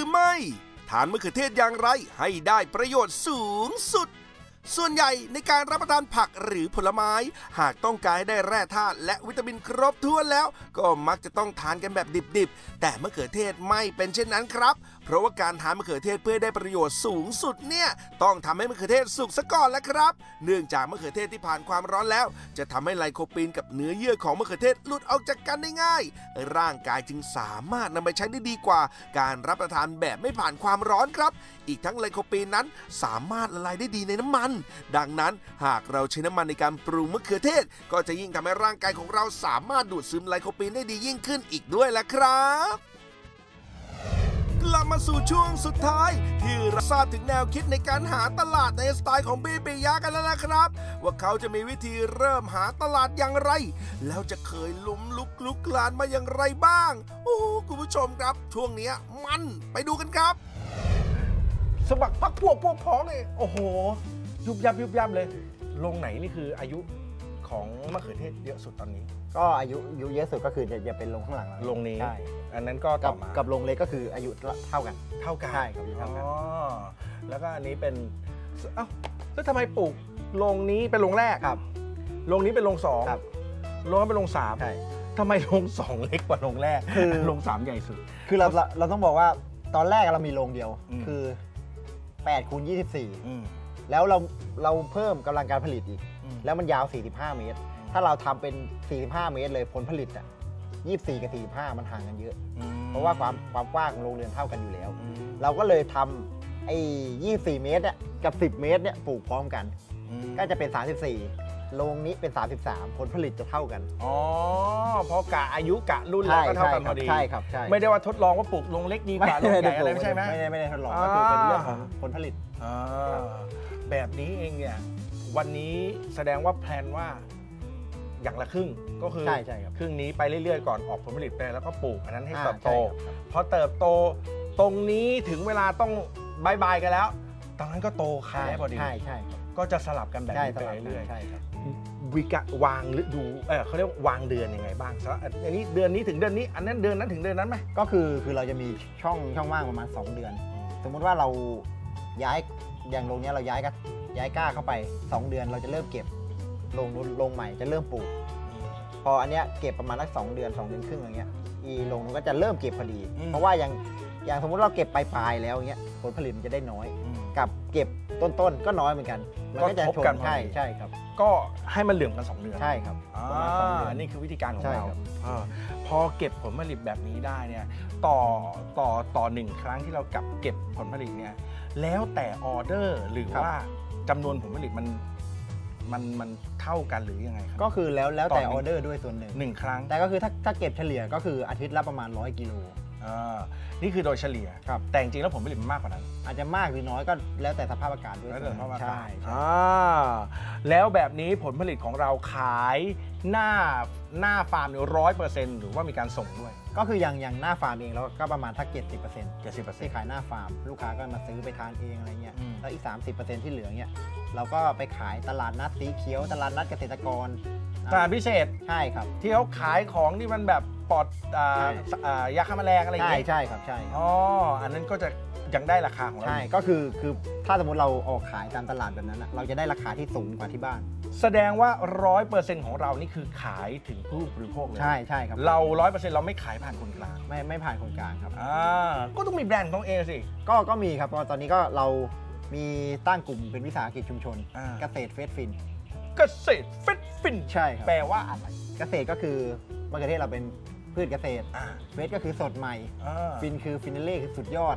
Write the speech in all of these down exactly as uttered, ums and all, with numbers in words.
ไม่ทานมะเขือเทศอย่างไรให้ได้ประโยชน์สูงสุดส่วนใหญ่ในการรับประทานผักหรือผลไม้หากต้องการให้ได้แร่ธาตุและวิตามินครบถ้วนแล้วก็มักจะต้องทานกันแบบดิบๆแต่มะเขือเทศไม่เป็นเช่นนั้นครับเพราะว่าการทานมะเขือเทศเพื่อได้ประโยชน์สูงสุดเนี่ยต้องทำให้มะเขือเทศสุกซะก่อนแล้วครับเนื่องจากมะเขือเทศที่ผ่านความร้อนแล้วจะทำให้ไลโคปีนกับเนื้อเยื่อของมะเขือเทศหลุดออกจากกันได้ง่ายร่างกายจึงสามารถนำไปใช้ได้ดีกว่าการรับประทานแบบไม่ผ่านความร้อนครับอีกทั้งไลโคปีนนั้นสามารถละลายได้ดีในน้ำมันดังนั้นหากเราใช้น้ำมันในการปรุงมะเขือเทศก็จะยิ่งทำให้ร่างกายของเราสามารถดูดซึมไลโคปีนได้ดียิ่งขึ้นอีกด้วยล่ะครับกลับมาสู่ช่วงสุดท้ายที่เราทราบถึงแนวคิดในการหาตลาดในสไตล์ของพี่ปิยะกันแล้วนะครับว่าเขาจะมีวิธีเริ่มหาตลาดอย่างไรแล้วจะเคยล้มลุกลุกลานมาอย่างไรบ้างโอ้คุณผู้ชมครับช่วงนี้มันไปดูกันครับสมัครพักพวกพวกพ้องเลยโอ้โหยุบยับยุบยับเลยลงไหนนี่คืออายุของมะเขือเทศเยอะสุดตอนนี้ก็อายุอายุเยอะสุดก็คือจะจะเป็นลงข้างหลังลงนี้ใช่อันนั้นก็ต่อมากับลงเล็กก็คืออายุเท่ากันเท่ากันใช่ครับเท่ากันอ๋อแล้วก็อันนี้เป็นเอ้าแล้วทำไมปลูกลงนี้เป็นลงแรกครับลงนี้เป็นลงสองครับลงนั้นเป็นลงสามใช่ทำไมลงสองเล็กกว่าลงแรกคือลงสามใหญ่สุดคือเราเราต้องบอกว่าตอนแรกเรามีลงเดียวคือแปดคูณยี่สิบสี่แล้วเราเราเพิ่มกำลังการผลิตอีกแล้วมันยาวสี่สิบห้าเมตรถ้าเราทำเป็นสี่สิบห้าเมตรเลยผลผลิตอ่ะยี่สิบสี่กับสี่สิบห้ามันห่างกันเยอะเพราะว่าความความกว้างของโรงเรือนเท่ากันอยู่แล้วเราก็เลยทำไอ้ยี่สิบสี่เมตรเนี่ยกับสิบเมตรเนี่ยปลูกพร้อมกันก็จะเป็นสามสิบสี่โรงนี้เป็นสามสิบสามผลผลิตจะเท่ากันอ๋อเพราะกะอายุกะรุ่นแล้วก็เท่ากันพอดีใช่ครับใช่ไม่ได้ว่าทดลองว่าปลูกลงเล็กดีกว่าลงใหญ่อะไรไม่ใช่ไหมไม่ได้ไม่ได้ทดลองก็คือเป็นเรื่องของผลผลิตแบบนี้เองเนี่ยวันนี้แสดงว่าแพลนว่าอย่างละครึ่งก็คือใช่ใช่ครับครึ่งนี้ไปเรื่อยๆก่อนออกผลผลิตไปแล้วก็ปลูกอันนั้นให้เติบโตพอเติบโตตรงนี้ถึงเวลาต้องบายบายกันแล้วตอนนั้นก็โตขายพอดีใช่ใช่ก็จะสลับกันแบบนี้ไปเรื่อยๆวิกะวางหรือดูเออเขาเรียกวางเดือนยังไงบ้างอันนี้เดือนนี้ถึงเดือนนี้อันนั้นเดือนนั้นถึงเดือนนั้นไหมก็คือคือเราจะมีช่องช่องว่างประมาณสองเดือนสมมุติว่าเราย้ายอย่างโรงนี้เราย้ายก็ย้ายก้าเข้าไปสองเดือนเราจะเริ่มเก็บลงลงใหม่จะเริ่มปลูกพออันเนี้ยเก็บประมาณสักสองเดือนสองเดือนครึ่งอะไรเงี้ยอีลงนู้นก็จะเริ่มเก็บพอดีเพราะว่าอย่างอย่างสมมติเราเก็บปลายๆแล้วเงี้ยผลผลิตมันจะได้น้อยกับเก็บต้นๆก็น้อยเหมือนกันมันก็จะชนใช่ใช่ครับก็ให้มันเหลื่อมกันสองเดือนใช่ครับประมาณสองเดือนนี่คือวิธีการของเราพอเก็บผลผลิตแบบนี้ได้เนี่ยต่อต่อต่อหนึ่งครั้งที่เรากับเก็บผลผลิตเนี่ยแล้วแต่ออเดอร์หรือว่าจำนวนผลผลิตมันมันมันเท่ากันหรือยังไงครับก็คือแล้วแล้วแต่ออเดอร์ด้วยส่วนหนึ่งหนึ่งครั้งแต่ก็คือถ้าถ้าเก็บเฉลี่ยก็คืออาทิตย์ละประมาณร้อยกิโลอ่านี่คือโดยเฉลี่ยแต่จริงๆแล้วผลผลิตมันมากกว่านั้นอาจจะมากหรือน้อยก็แล้วแต่สภาพอากาศด้วยแล้วแต่สภาพอากาศใช่อ่าแล้วแบบนี้ผลผลิตของเราขายหน้าหน้าฟาร์มร้อยเปอร์เซ็นต์หรือว่ามีการส่งด้วยก็คืออย่างอย่างหน้าฟาร์มเองแล้วก็ประมาณทักเจ็ดสิบเปอร์เซ็นต์เจ็ดสิบเปอร์เซ็นต์ที่ขายหน้าฟาร์มลูกค้าก็มาซื้อไปทานเองอะไรเงี้ยแล้วอีกสามสิบเปอร์เซ็นต์ที่เหลือเงี้ยเราก็ไปขายตลาดนัดสีเขียวตลาดนัดเกษตรกรตลาดพิเศษใช่ครับที่เขาขายของที่มันแบบปลอดยาฆ่าแมลงอะไรอย่างเงี้ยใช่ใช่ครับใช่อ๋ออันนั้นก็จะยังได้ราคาของเราใช่ก็คือคือถ้าสมมติเราออกขายตามตลาดแบบนั้นเราจะได้ราคาที่สูงกว่าที่บ้านแสดงว่าร้อยเปอร์เซ็นต์ของเรานี่คือขายถึงผู้บริโภคเลยใช่ใช่ครับเราร้อยเปอร์เซ็นต์เราไม่ขายผ่านคนกลางไม่ไม่ผ่านคนกลางครับอ่าก็ต้องมีแบรนด์ของเองสิก็ก็มีครับตอนนี้ก็เรามีตั้งกลุ่มเป็นวิสาหกิจชุมชนเกษตรเฟสฟินเกษตรเฟสฟินใช่ครับแปลว่าอะไรเกษตรก็คือมะเขือเทศเราเป็นพืชเกษตรเฟสก็คือสดใหม่ฟินคือฟินาเล่คือสุดยอด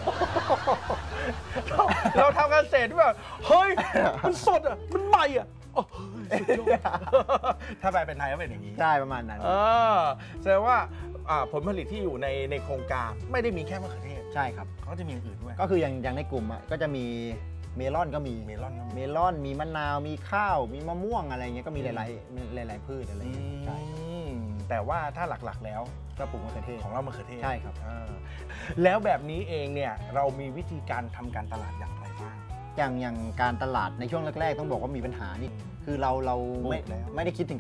เราทำเกษตรแบบเฮ้ยมันสดอ่ะมันใหม่อ่ะถ้าแปลเป็นไทยก็เป็นอย่างนี้ใช่ประมาณนั้นแสดงว่าผลผลิตที่อยู่ในในโครงการไม่ได้มีแค่มะเขือเทศใช่ครับเขาจะมีอย่างอื่นด้วยก็คืออย่างอย่างในกลุ่มอ่ะก็จะมีเมลอนก็มีเมลอนเมลอนมีมะนาวมีข้าวมีมะม่วงอะไรเงี้ยก็มีหลายๆหลายๆพืชอะไรใช่แต่ว่าถ้าหลักๆแล้วก็ปลูกมะเขือเทศของเรามะเขือเทศใช่ครับแล้วแบบนี้เองเนี่ยเรามีวิธีการทำการตลาดอย่างไรบ้างอย่างอย่างการตลาดในช่วงแรกๆต้องบอกว่ามีปัญหานี่คือเราเราไม่ไม่ได้คิดถึง